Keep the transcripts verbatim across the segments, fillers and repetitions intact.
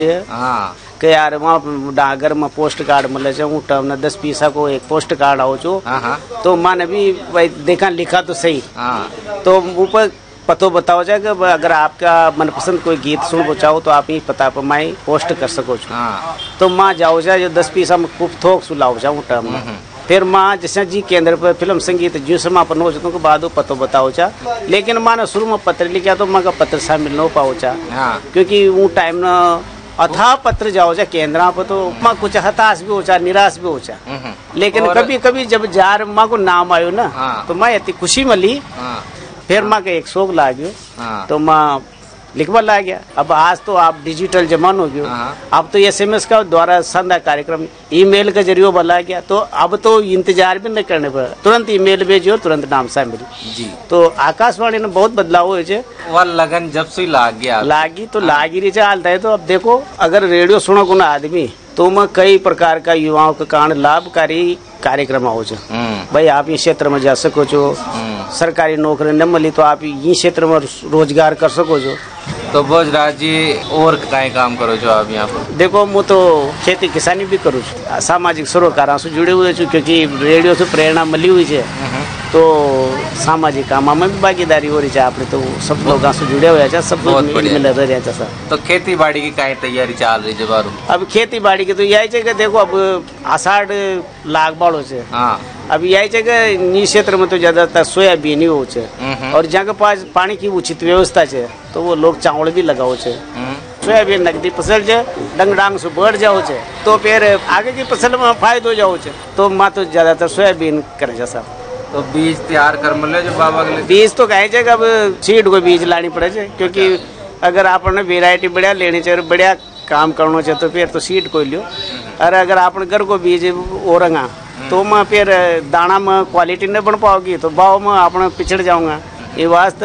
हाँ કે યાર डागर में पोस्ट कार्ड मिले છે હું તમને दस पैसा को एक पोस्ट कार्ड आओ छो हाँ हाँ तो मैंने भी भाई देखा लिखा तो सही हाँ तो ऊपर पतो बताओ जाए कि अगर आपका मनपसंद कोई गीत सुन चाहो तो आप ही पता पर मैं पोस्ट कर सको छो हाँ तो माँ जाओ जाए जो दस पैसा में खूब थोक सुलाओ जाऊँ टर्म में फिर माँ जैसे जी केंद्र पर फिल्म संगीत जो समापन हो जाता के बाद पतो बताओ चा लेकिन माँ ने शुरू में पत्र लिखा तो माँ का पत्र शामिल न पाओ चा हाँ क्योंकि वो टाइम न अथा पत्र जाओ जा केंद्र पर तो माँ कुछ हताश भी हो चा निराश भी हो चा लेकिन कभी कभी जब जार माँ को नाम आयो ना हाँ। तो माँ इतनी खुशी मिली हाँ फिर माँ के एक शोक लागो हाँ तो माँ लिखवा ला गया। अब आज तो आप डिजिटल जमानो हो गयो हाँ। अब तो एसएमएस का द्वारा संधा कार्यक्रम ईमेल का जरिए बना गया तो अब तो इंतजार भी नहीं करने पर तुरंत ईमेल भेजो तुरंत नाम शामिल जी तो आकाशवाणी ने बहुत बदलाव हुए छे वह लगन जब से लाग गया लागी तो लागी रही चालता है तो अब देखो अगर रेडियो सुनो को ना आदमी तो मैं कई प्रकार का युवाओं के कारण लाभकारी कार्यक्रम हो भाई आप इस क्षेत्र में जा सको छो सरकारी नौकरी न मिली तो आप ये क्षेत्र में रोजगार कर सको छो तो भोजराज जी और कई काम करो जो आप यहाँ पर देखो मैं तो खेती किसानी भी करूँ सामाजिक सरोकारों से जुड़े हुए छू क्योंकि रेडियो से प्रेरणा मिली हुई है तो सामाजिक काम में भी भागीदारी हो रही है आपने तो सब लोग से जुड़े हुए हैं सब लोग मिल रहे हैं सर तो खेती बाड़ी की कई तैयारी चल रही है बारू अब खेती बाड़ी की तो यही जगह देखो अब आषाढ़ लाग बाड़ो से हाँ अब यही जगह इस क्षेत्र में तो ज्यादातर सोयाबीन ही हो और जहाँ के पास पानी की उचित व्यवस्था है तो वो लोग चावल भी लगाओ छे सोयाबीन नकदी फसल है डंग डांग से बढ़ जाओ छे तो फिर आगे की फसल में फायदो हो जाओ छे तो माँ तो ज्यादातर सोयाबीन करे छे सब तो बीज तैयार कर मिले जो बाबा के लिए बीज तो कहे छे अब सीड को बीज लानी पड़े छे क्योंकि अगर आपने वेरायटी बढ़िया लेनी चाहिए बढ़िया काम करना चाहिए तो फिर तो सीड को लियो और अगर आपने घर को बीज ओरंगा तो मैं फिर दाना में क्वालिटी नहीं बन पाओगी तो भाव में आपने पिछड़ जाऊंगा ये वास्ते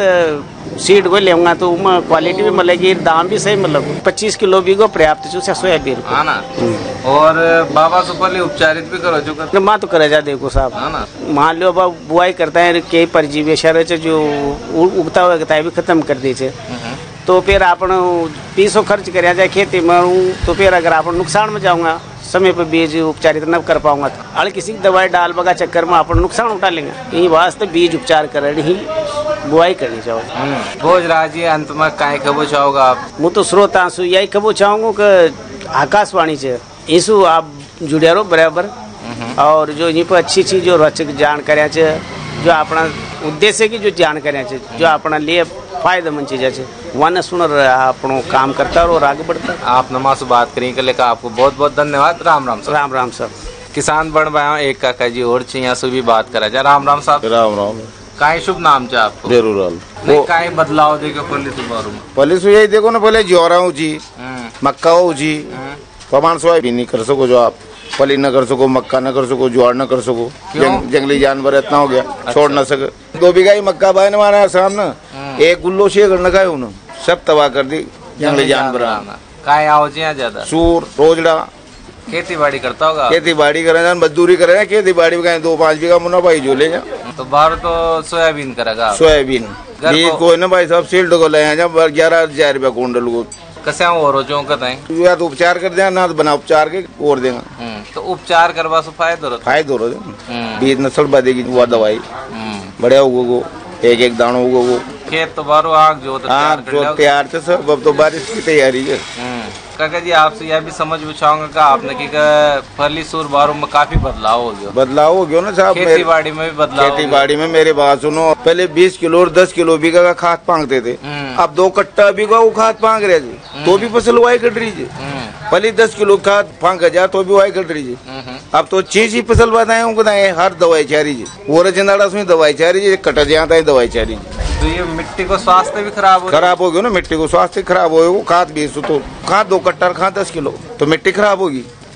सीड को लेऊंगा तो उसमें क्वालिटी भी मिलेगी दाम भी सही मिलेगा पच्चीस किलो बीगो पर्याप्त चूसा सोयाबीन हाँ ना और बाबा से पहले उपचारित भी करो जो कर माँ तो करे जा देखो साहब हाँ ना मान लो अब बुआई करता है कई परजीवी शहर जो उगता हुआ भी खत्म कर दी है तो फिर आपन पीसो खर्च कर जाए खेती में तो फिर अगर आप नुकसान में जाऊंगा समय पर बीज उपचारित न कर पाऊंगा अल किसी दवाई डाल बगा चक्कर में आप नुकसान उठा लेंगे यही वास्ते बीज उपचार करनी ही बुआई करनी चाहिए। भोजराज जी अंत में काय खबो चाहोगा आप मैं तो श्रोता सु यही खबो चाहूंगा कि आकाशवाणी से इसु आप जुड़े रहो बराबर और जो यहीं पर अच्छी अच्छी जो रोचक जानकारियाँ जो अपना उद्देश्य की जो जानकारियाँ जो अपना लिए फायदेमंद चीजें है वन सुन अपनो काम करता और आगे बढ़ता। आप नमा से बात करें के लेकर आपको बहुत बहुत धन्यवाद। राम राम सर। राम राम सर। किसान बन भाई एक काका जी और यहाँ से भी बात करा जाए। राम राम साहब। राम राम। काय शुभ नाम चाहे आपको? बेरूलाल। नहीं काय बदलाव देखो पहले तुम्हारू पहले सु यही देखो ना पहले ज्वारा जी मक्का हो जी प्रमाण सोयाबीन नहीं कर सको जो आप फली न कर सको मक्का न कर सको ज्वार न कर सको जंग, जंगली जानवर इतना हो गया अच्छा। छोड़ न सके दो बीघा ही मक्का बाय हमारा सामने एक गुल्लो से न खाए उन्होंने सब तबाह कर दी जंगली जानवर काय आओ ज्यादा सूर रोजड़ा खेती बाड़ी करता होगा खेती बाड़ी करे मजदूरी करे खेती बाड़ी में दो पाँच बीघा मुनाफा ही जो ले जा तो बाहर तो सोयाबीन करेगा सोयाबीन कोई ना भाई सब सील्ड को ले ग्यारह हजार रुपया कुंडल को कैसे और रोजों का या तो उपचार कर देना ना तो बना उपचार के और देगा तो उपचार करवा से फायदा हो फायदा हो रहा बीज नस्ल बढ़ेगी वो दवाई बढ़िया उगो एक एक दानो उगो खेत तो बारो आग जो आग जो तैयार थे सब अब तो बारिश की तैयारी है। काका जी आपसे यह भी समझ पूछाऊंगा का आपने की फली सूर बारों में काफी बदलाव हो गया बदलाव हो गया ना साहब खेती बाड़ी में भी बदलाव खेती बाड़ी में मेरे बात सुनो पहले बीस किलो और दस किलो बीघा का खाद पांगते थे अब दो कट्टा बीघा वो खाद पांग रहे थे तो भी फसल वाई कट रही है पहले दस किलो खाद पांग हजार तो भी वाई कट रही है अब तो चीज ही फसल बताए बताए हर दवाई चाह रही है वो रचनाड़ा उसमें दवाई चाह रही है कटा जाता है दवाई चाह रही है तो ये मिट्टी को स्वास्थ्य भी खराब हो खराब हो गया ना मिट्टी को स्वास्थ्य खराब हो खाद बीस तो खाद दो कट्टर खाद दस किलो तो मिट्टी खराब होगी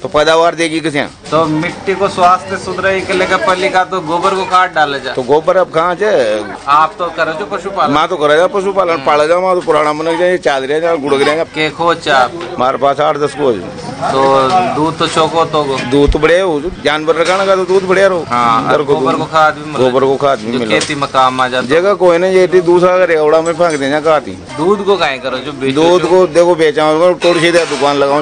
तो पैदावार देगी किसे? तो मिट्टी को स्वास्थ्य सुधरे के लेकर पल्ली का तो गोबर को काट डाले जा। तो गोबर अब कहाँ से? आप तो करो जो पशुपालन। माँ तो करे जा पशुपालन, पाला जा माँ तो पुराना मन जाए चादरे जा गुड़ गए के खोच आप हमारे पास आठ दस को तो दूध तो चौको तो दूध तो बढ़िया हो, जानवर रखाना का तो दूध बढ़िया रहो। हाँ, गोबर को खाद भी गोबर को खाद भी मिला, खेती में काम आ जाता। जगह कोई नहीं ये दूसरा का रेवड़ा में फेंक देना खाती। दूध को काहे करो जो दूध को देखो बेचा थोड़ी सी दुकान लगाओ